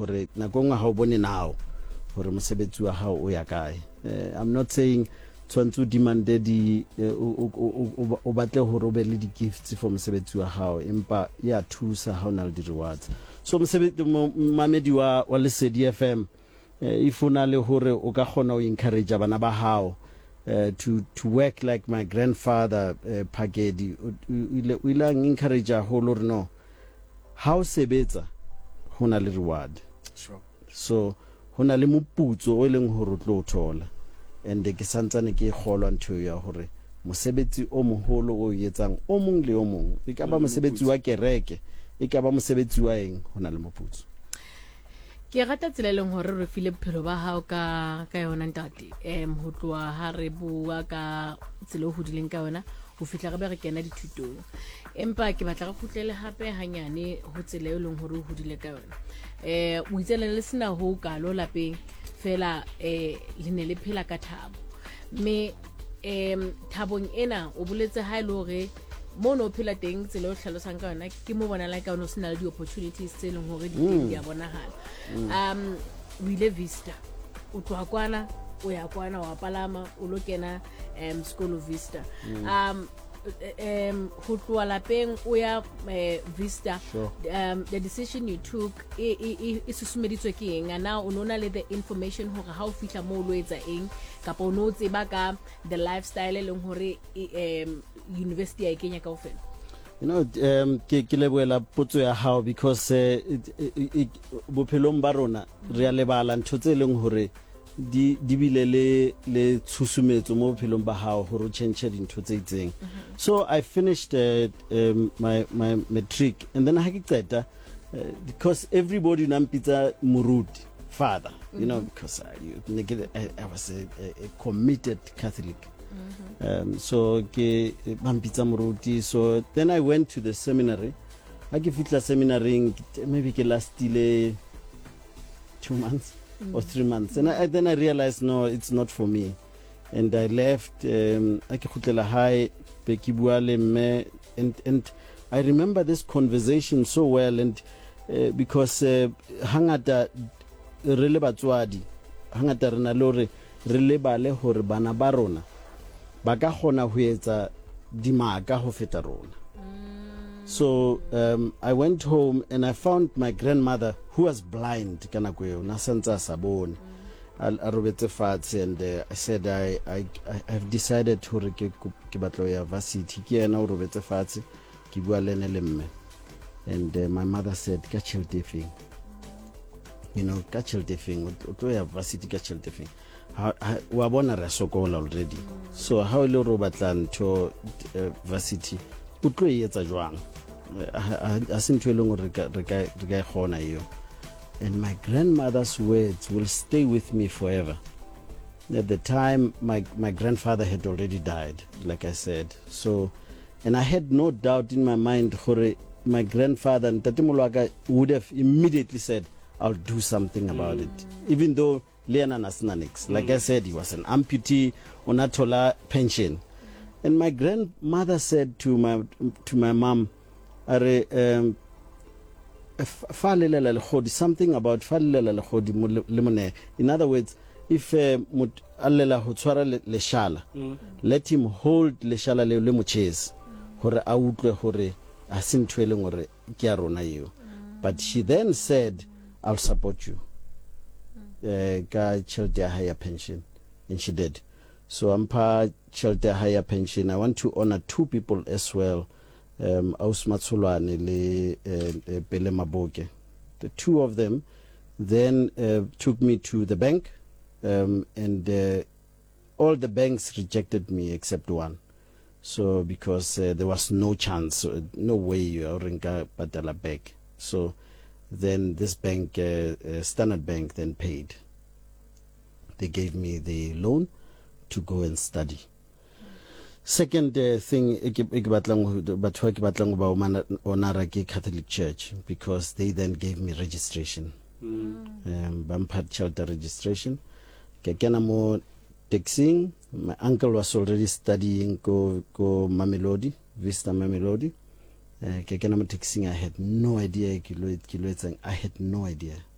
hore nakong ha o bone now hore mosebetsi wa hao o ya kae. I'm not saying tshwantse o demande o batle hore o be le di-gifts for mosebetsi wa hao, empa ya thusa ha o na le di-rewards. So mosebetsi mamedi wa Lesedi FM, if o na le hore o ka kgona o encourage bana ba hao to work like my grandfather Phakedi, o ile encourage holo re no ha o sebetsa hona le reward. Sure. So hona le moputso o leng hore o tlo thola, and ke santsane ke kgolwa ntho ya hore mosebetsi o moholo o yetsang o mong le o mong, e ka ba mosebetsi wa kereke, e ka ba mosebetsi wa eng, hona le moputso. Ke rata tsela leng hore re file bophelo ba hao ka yona ntate, ho tloa ha re bua ka tsela o hodileng ka yona ho fihla re be re kena dithutong, empa ke batla re khutlele hape hanyane ho tsela e leng hore o hodile ka yona. O itse le sena ho ka lo lapeng fela le ne le phela ka thabo, mme thabong ena o boletse ha ile hore mo no phela teng tsela o hlalosang ka yona ke mo bona la ka ono sena le di-opportunities tse leng hore di ya bonahala. O ile Vista, o tloha kwana o ya kwana wa palama o lo kena School of Vista. Ho tloha lapeng o ya Vista. Sure. The decision you took e susumeditswe ke eng? Now o nona le the information hore ha o fihla mo lo etsa eng kapa o no tseba ka the lifestyle e leng hore university ya Kenya ka ofela. You know, ke leboela potso ya hao, because bophelong ba rona re a lebala ntho tse leng hore di bile le tshusumetso mo bophelong ba hao hore o change dintho tse itseng. So I finished my matric, and then ha ke qeta because everybody nampitsa Muruti father, you know, because I was a committed Catholic. So ke bampitsa Muruti. So then I went to the seminary. I ke fitla seminary maybe ke lastile 2 months or 3 months, and then I realized no, it's not for me, and I left. I ke khutlela hae be ke bua le mme, and I remember this conversation so well, and because hangata re le batswadi hangata rena lore re lebale hore bana ba rona ba ka khona ho etsa dimaka ho feta rona. So I went home and I found my grandmother, who was blind kana go yona santsa sabone. I robetse fatshe, and I said I've decided to re ke batlo ya varsity ke ena o robetse fatshe ke bua le mme, and my mother said ka tšhelete feng, you know, ka tšhelete feng o tlo ya varsity ka tšhelete feng, wa bona re sokola already. So how le ro batla ntho varsity o tlo etsa jwang, a se ntho e leng re ka khona yo. And my grandmother's words will stay with me forever. At the time my grandfather had already died, like I said. So, and I had no doubt in my mind hore my grandfather Ntatemolwaka would have immediately said, I'll do something about it, even though Leana Nasnanix, like I said, he was an amputee on Atola pension. And my grandmother said to my mom, something about in other words, if let him hold leshala le mo chase hore a utlwe hore a se ntho e leng hore ke ya rona eo. But she then said, I'll support you ka tšhelete ya higher pension, and she did. So ampa tšhelete ya higher pension. I want to honor two people as well, Aus Matsulwane le Pele Maboke. The two of them then took me to the bank, and all the banks rejected me except one. So because there was no chance, no way you are patala back. So then this bank, Standard Bank, then paid. They gave me the loan to go and study. Second thing, Catholic Church, because they then gave me registration. Bampad shelter registration. Kekenamo taxing. My uncle was already studying go Mamelodi, Vista Mamelodi. Kekenamo taxing. I had no idea. I had no idea.